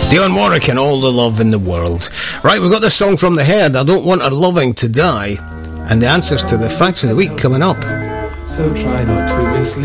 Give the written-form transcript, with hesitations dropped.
Dionne Warwick and All the Love in the World. Right, we've got this song from The Herd, I Don't Want Her Loving to Die, and the answers to the facts of the week coming up. So try not to mislead.